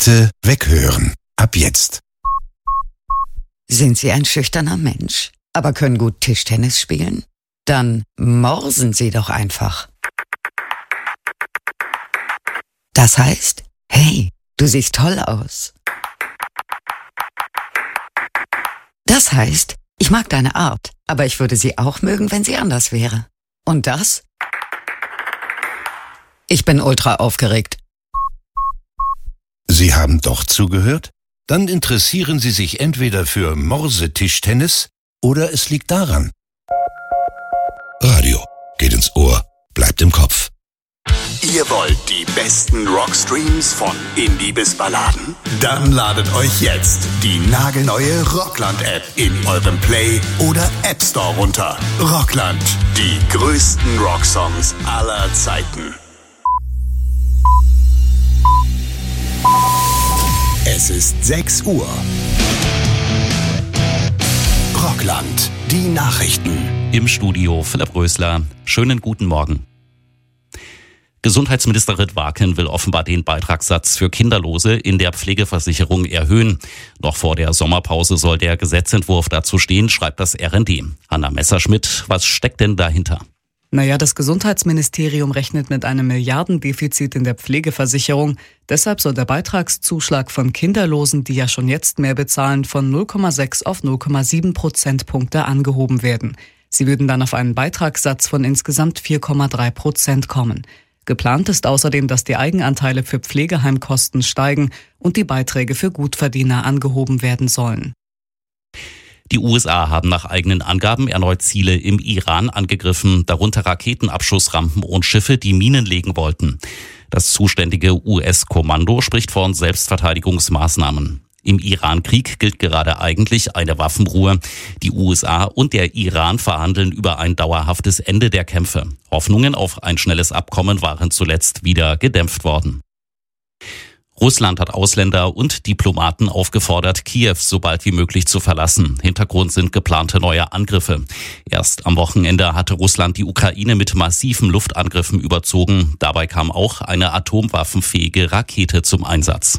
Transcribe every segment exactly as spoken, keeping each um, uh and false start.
Bitte weghören. Ab jetzt. Sind Sie ein schüchterner Mensch, aber können gut Tischtennis spielen? Dann morsen Sie doch einfach. Das heißt, hey, du siehst toll aus. Das heißt, ich mag deine Art, aber ich würde sie auch mögen, wenn sie anders wäre. Und das? Ich bin ultra aufgeregt. Sie haben doch zugehört? Dann interessieren Sie sich entweder für Morsetischtennis oder es liegt daran. Radio geht ins Ohr, bleibt im Kopf. Ihr wollt die besten Rockstreams von Indie bis Balladen? Dann ladet euch jetzt die nagelneue Rockland-App in eurem Play- oder App Store runter. Rockland, die größten Rocksongs aller Zeiten. Es ist sechs Uhr. Rockland, die Nachrichten. Im Studio Philipp Rösler. Schönen guten Morgen. Gesundheitsminister Ritt-Waken will offenbar den Beitragssatz für Kinderlose in der Pflegeversicherung erhöhen. Noch vor der Sommerpause soll der Gesetzentwurf dazu stehen, schreibt das R N D. Hanna Messerschmidt, was steckt denn dahinter? Naja, das Gesundheitsministerium rechnet mit einem Milliardendefizit in der Pflegeversicherung. Deshalb soll der Beitragszuschlag von Kinderlosen, die ja schon jetzt mehr bezahlen, von null Komma sechs auf null Komma sieben Prozentpunkte angehoben werden. Sie würden dann auf einen Beitragssatz von insgesamt vier Komma drei Prozent kommen. Geplant ist außerdem, dass die Eigenanteile für Pflegeheimkosten steigen und die Beiträge für Gutverdiener angehoben werden sollen. Die U S A haben nach eigenen Angaben erneut Ziele im Iran angegriffen, darunter Raketenabschussrampen und Schiffe, die Minen legen wollten. Das zuständige U S-Kommando spricht von Selbstverteidigungsmaßnahmen. Im Iran-Krieg gilt gerade eigentlich eine Waffenruhe. Die U S A und der Iran verhandeln über ein dauerhaftes Ende der Kämpfe. Hoffnungen auf ein schnelles Abkommen waren zuletzt wieder gedämpft worden. Russland hat Ausländer und Diplomaten aufgefordert, Kiew so bald wie möglich zu verlassen. Hintergrund sind geplante neue Angriffe. Erst am Wochenende hatte Russland die Ukraine mit massiven Luftangriffen überzogen. Dabei kam auch eine atomwaffenfähige Rakete zum Einsatz.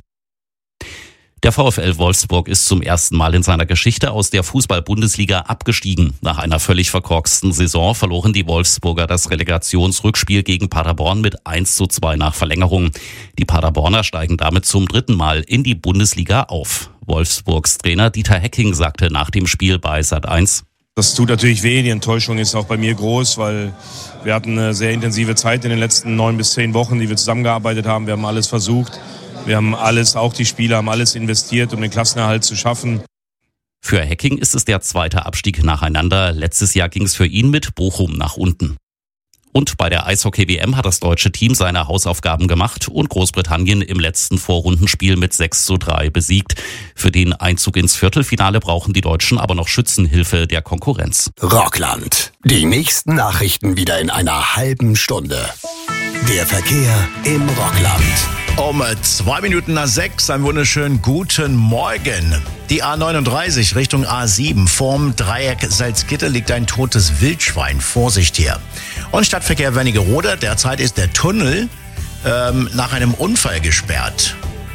Der VfL Wolfsburg ist zum ersten Mal in seiner Geschichte aus der Fußball-Bundesliga abgestiegen. Nach einer völlig verkorksten Saison verloren die Wolfsburger das Relegationsrückspiel gegen Paderborn mit eins zu zwei nach Verlängerung. Die Paderborner steigen damit zum dritten Mal in die Bundesliga auf. Wolfsburgs Trainer Dieter Hecking sagte nach dem Spiel bei Sat eins: Das tut natürlich weh, die Enttäuschung ist auch bei mir groß, weil wir hatten eine sehr intensive Zeit in den letzten neun bis zehn Wochen, die wir zusammengearbeitet haben. Wir haben alles versucht. Wir haben alles, auch die Spieler haben alles investiert, um den Klassenerhalt zu schaffen. Für Hecking ist es der zweite Abstieg nacheinander. Letztes Jahr ging es für ihn mit Bochum nach unten. Und bei der Eishockey-W M hat das deutsche Team seine Hausaufgaben gemacht und Großbritannien im letzten Vorrundenspiel mit sechs zu drei besiegt. Für den Einzug ins Viertelfinale brauchen die Deutschen aber noch Schützenhilfe der Konkurrenz. Rockland. Die nächsten Nachrichten wieder in einer halben Stunde. Der Verkehr im Rockland. Um zwei Minuten nach sechs, einen wunderschönen guten Morgen. Die A neununddreißig Richtung A sieben. Vorm Dreieck Salzgitter liegt ein totes Wildschwein. Vorsicht hier. Und Stadtverkehr Wernigerode. Derzeit ist der Tunnel ähm, nach einem Unfall gesperrt.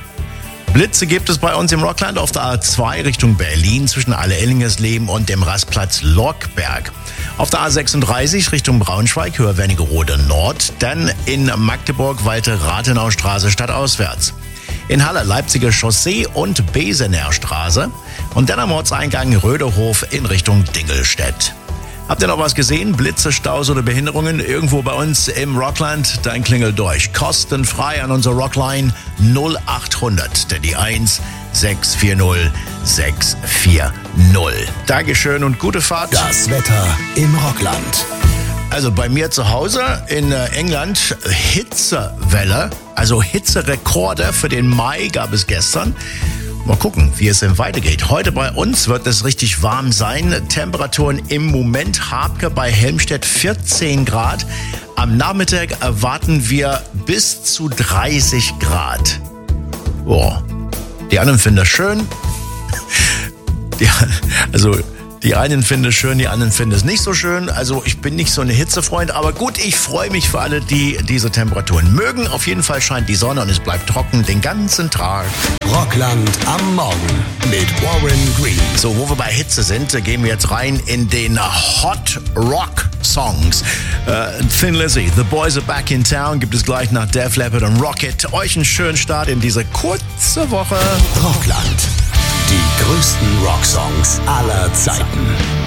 Blitze gibt es bei uns im Rockland auf der A zwei Richtung Berlin zwischen Alle-Ellingersleben und dem Rastplatz Lockberg. Auf der A sechsunddreißig Richtung Braunschweig, Höhe Wernigerode Nord, dann in Magdeburg Walte Rathenaustraße stadtauswärts. In Halle Leipziger Chaussee und Besener Straße und dann am Ortseingang Röderhof in Richtung Dingelstedt. Habt ihr noch was gesehen? Blitze, Staus oder Behinderungen irgendwo bei uns im Rockland? Dann klingelt durch. Kostenfrei an unserer Rockline null achthundert, denn die eins sechs vier null sechs vier null. Dankeschön und gute Fahrt. Das Wetter im Rockland. Also bei mir zu Hause in England Hitzewelle, also Hitzerekorde für den Mai gab es gestern. Mal gucken, wie es denn weitergeht. Heute bei uns wird es richtig warm sein. Temperaturen im Moment Habke bei Helmstedt vierzehn Grad. Am Nachmittag erwarten wir bis zu dreißig Grad. Boah, die anderen finden das schön. Die, also Die einen finden es schön, die anderen finden es nicht so schön. Also ich bin nicht so ein Hitzefreund, aber gut, ich freue mich für alle, die diese Temperaturen mögen. Auf jeden Fall scheint die Sonne und es bleibt trocken den ganzen Tag. Rockland am Morgen mit Warren Green. So, wo wir bei Hitze sind, gehen wir jetzt rein in den Hot Rock Songs. Äh, Thin Lizzy, The Boys Are Back in Town gibt es gleich nach Def Leppard und Rocket. Euch einen schönen Start in diese kurze Woche. Rockland. Die größten Rocksongs aller Zeiten.